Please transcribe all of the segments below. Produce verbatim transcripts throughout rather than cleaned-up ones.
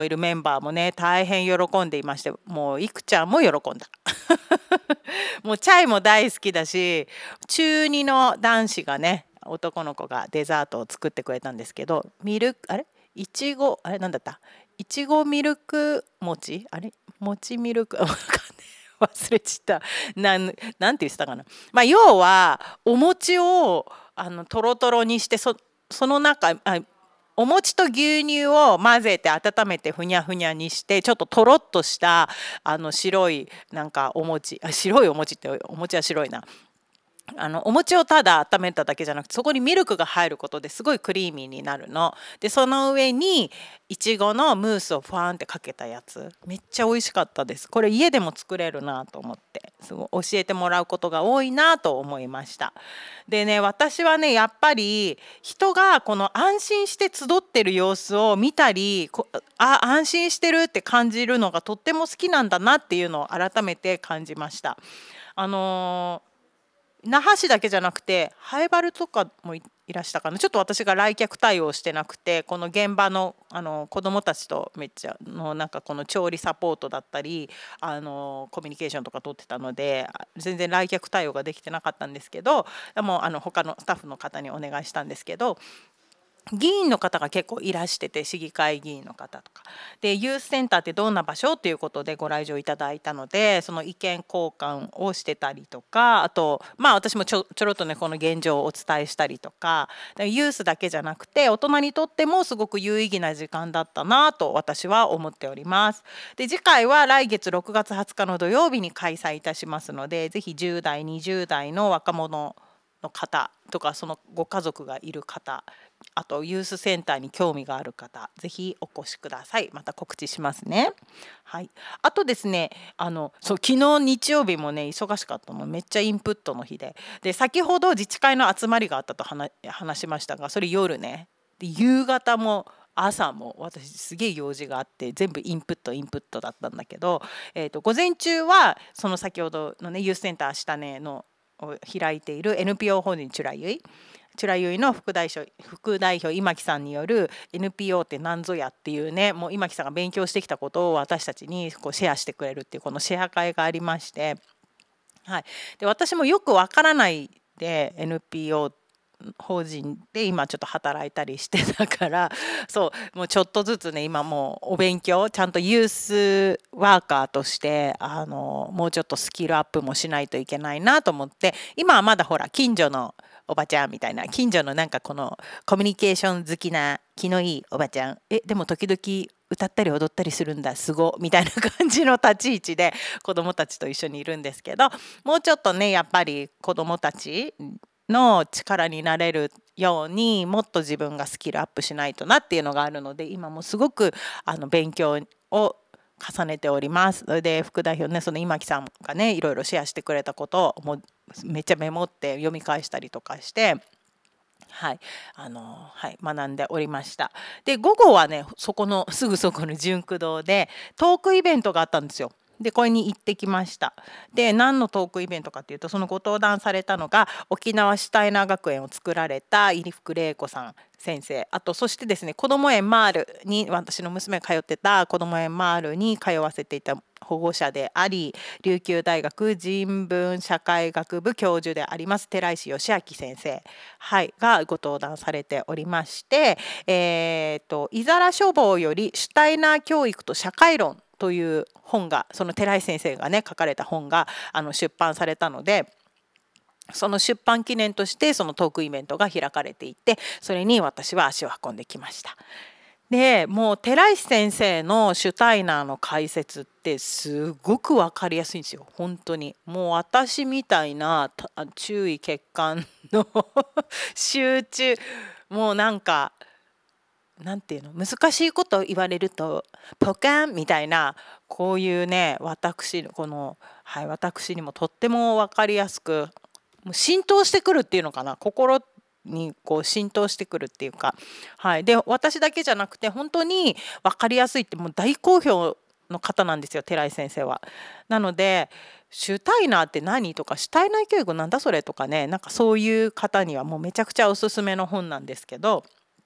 いるメンバーもね大変喜んでいまして、もういくちゃんも喜んだもうチャイも大好きだし、中にの男子がね男の子がデザートを作ってくれたんですけど、ミルクあれいちごあれなんだったいちごミルク餅あれ餅ミルクわかんない忘れちったなんなんて言ってたかな。まあ要はお餅をあのトロトロにして、そその中あお餅と牛乳を混ぜて温めてふにゃふにゃにして、ちょっととろっとしたあの白いなんかお餅、あ白いお餅ってお餅は白いな、あのお餅をただ温めただけじゃなくて、そこにミルクが入ることですごいクリーミーになるので、その上にいちごのムースをファーンってかけたやつ、めっちゃ美味しかったです。これ家でも作れるなと思って、すごい教えてもらうことが多いなと思いました。でね、私はねやっぱり人がこの安心して集ってる様子を見たり、こあ安心してるって感じるのがとっても好きなんだなっていうのを改めて感じました。あのー那覇市だけじゃなくてハイバルとかもいらしたかな。ちょっと私が来客対応してなくて、この現場のあの子どもたちとめっちゃのなんかこの調理サポートだったり、あのコミュニケーションとか取ってたので全然来客対応ができてなかったんですけど、でもあの他のスタッフの方にお願いしたんですけど、議員の方が結構いらしてて、市議会議員の方とかで、ユースセンターってどんな場所っていうことでご来場いただいたので、その意見交換をしてたりとか、あとまあ私もちょちょろっとねこの現状をお伝えしたりとか、ユースだけじゃなくて大人にとってもすごく有意義な時間だったなと私は思っております。で次回は来月ろくがつはつかの土曜日に開催いたしますので、ぜひじゅう代にじゅう代の若者の方とか、そのご家族がいる方、あとユースセンターに興味がある方、ぜひお越しください。また告知しますね。はい。あとですね、あのそう昨日日曜日もね忙しかったの、めっちゃインプットの日で、で先ほど自治会の集まりがあったと話話しましたが、それ夜ね。で夕方も朝も私すげえ用事があって全部インプットインプットだったんだけど、えー、と午前中はその先ほどのねユースセンター下根のを開いている エヌピーオー 法人チュラユイチュラユイの副代表副代表今木さんによる エヌピーオー って何ぞやっていうね、もう今木さんが勉強してきたことを私たちにこうシェアしてくれるっていうこのシェア会がありまして、はい、で私もよくわからないで エヌピーオー法人で今ちょっと働いたりしてたから、そうもうちょっとずつね今もうお勉強ちゃんとユースワーカーとしてあのもうちょっとスキルアップもしないといけないなと思って、今はまだほら近所のおばちゃんみたいな、近所のなんかこのコミュニケーション好きな気のいいおばちゃん、えでも時々歌ったり踊ったりするんだすごみたいな感じの立ち位置で子どもたちと一緒にいるんですけど、もうちょっとねやっぱり子どもたちの力になれるようにもっと自分がスキルアップしないとなっていうのがあるので、今もすごくあの勉強を重ねております。それで副代表ね、その今木さんがねいろいろシェアしてくれたことをもうめっちゃメモって読み返したりとかして、はい、あのはい、学んでおりました。で午後はねそこのすぐそこの純駆堂でトークイベントがあったんですよ。でこれに行ってきました。で何のトークイベントかっていうと、そのご登壇されたのが沖縄シュタイナー学園を作られた入福玲子さん先生、あとそしてですね子ども園マールに私の娘が通ってた子ども園マールに通わせていた保護者であり、琉球大学人文社会学部教授であります寺石義明先生、はい、がご登壇されておりまして、えー、と伊皿書房よりシュタイナー教育と社会論という本が、その寺石先生がね書かれた本があの出版されたので、その出版記念としてそのトークイベントが開かれていて、それに私は足を運んできました。でもう寺石先生のシュタイナーの解説ってすごく分かりやすいんですよ。本当にもう私みたいな注意欠陥の集中、もうなんかなんていうの、難しいことを言われるとポカンみたいな、こういうね私この、はい、私にもとっても分かりやすくもう浸透してくるっていうのかな、心にこう浸透してくるっていうか、はい、で私だけじゃなくて本当に分かりやすいってもう大好評の方なんですよ寺井先生は。なのでシュタイナーって何とか、シュタイナー教育なんだそれとかね、なんかそういう方にはもうめちゃくちゃおすすめの本なんですけど、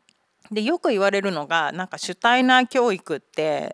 でよく言われるのがなんかシュタイナー教育って